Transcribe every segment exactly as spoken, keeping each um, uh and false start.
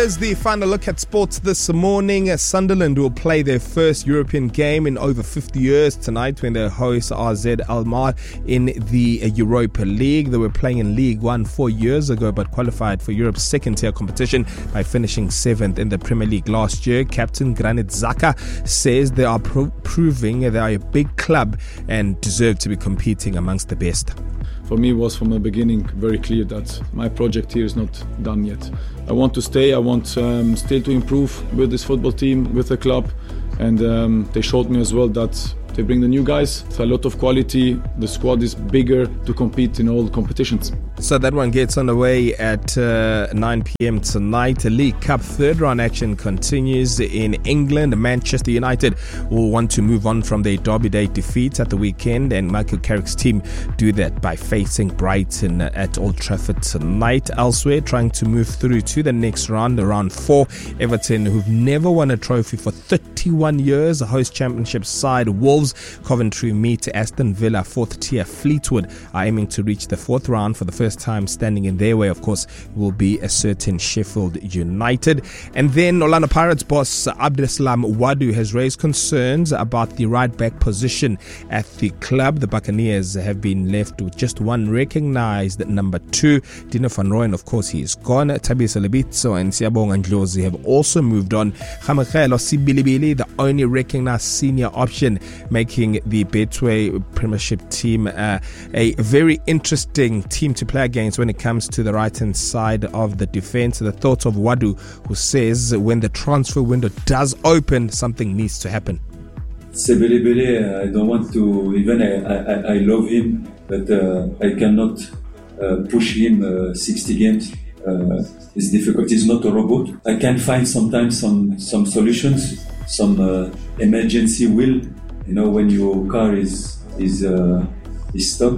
Here's the final look at sports this morning. Sunderland will play their first European game in over fifty years tonight when they host R Z Alkmaar in the Europa League. They were playing in League One four years ago but qualified for Europe's second-tier competition by finishing seventh in the Premier League last year. Captain Granit Xhaka says they are pro- proving they are a big club and deserve to be competing amongst the best. For me, it was from the beginning very clear that my project here is not done yet. I want to stay, I want um, still to improve with this football team, with the club, and um, they showed me as well that they bring the new guys. It's a lot of quality. The squad is bigger to compete in all competitions. So that one gets underway at uh, nine p.m. tonight. The League Cup third round action continues in England. Manchester United will want to move on from their Derby Day defeat at the weekend, and Michael Carrick's team do that by facing Brighton at Old Trafford tonight. Elsewhere, trying to move through to the next round, round four, Everton, who've never won a trophy for thirty-one years, the host championship side Wolves. Coventry meet Aston Villa. Fourth tier Fleetwood are aiming to reach the fourth round. For the first time standing in their way, of course, will be a certain Sheffield United. And then Orlando Pirates boss Abdeslam Wadu has raised concerns about the right back position at the club. The Buccaneers have been left with just one recognised number two. Dino van Rooyen, of course, he is gone. Thabiso Lebitso and Siyabonga Ndlozi have also moved on. Khamagelo Sibilibili, the only recognised senior option, making the Betway Premiership team uh, a very interesting team to play against when it comes to the right-hand side of the defence. The thoughts of Wadu, who says when the transfer window does open, something needs to happen. Sebelebele, I don't want to, even I, I, I love him, but uh, I cannot uh, push him uh, sixty games. Uh, it's difficult. He's not a robot. I can find sometimes some, some solutions, some uh, emergency will. You know, when your car is is uh, is stuck,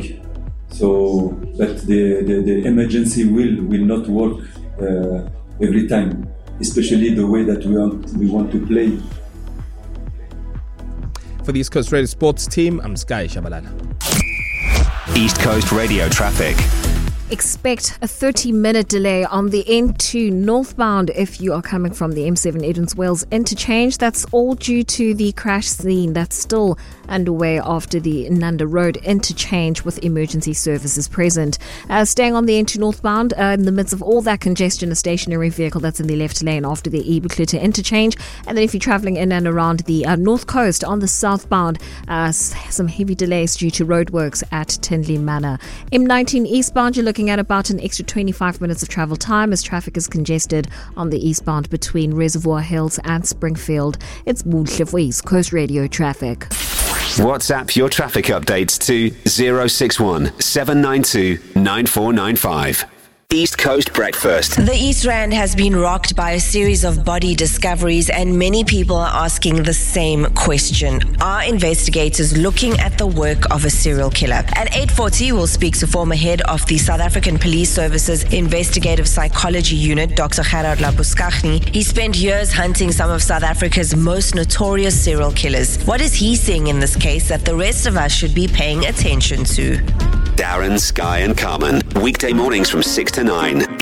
so but the, the, the emergency will will not work uh, every time, especially the way that we want we want to play. For the East Coast Radio Sports team, I'm Sky Shabalala. East Coast Radio traffic. Expect a thirty-minute delay on the N two northbound if you are coming from the M seven Edens Wales interchange. That's all due to the crash scene that's still underway after the Nanda Road interchange with emergency services present. Uh, staying on the N two northbound, uh, in the midst of all that congestion, a stationary vehicle that's in the left lane after the Ebuklita interchange. And then if you're travelling in and around the uh, north coast on the southbound, uh, some heavy delays due to roadworks at Tinley Manor. M nineteen eastbound, you're looking at about an extra twenty-five minutes of travel time as traffic is congested on the eastbound between Reservoir Hills and Springfield. It's Buhle for East Coast Radio traffic. WhatsApp your traffic updates to zero six one seven nine two nine four nine five. East Coast Breakfast. The East Rand has been rocked by a series of body discoveries, and many people are asking the same question. Are investigators looking at the work of a serial killer? At eight forty, we'll speak to former head of the South African Police Service's Investigative Psychology Unit, Doctor Gerard Labuschagne. He spent years hunting some of South Africa's most notorious serial killers. What is he seeing in this case that the rest of us should be paying attention to? Darren, Sky and Carmen. Weekday mornings from six to nine.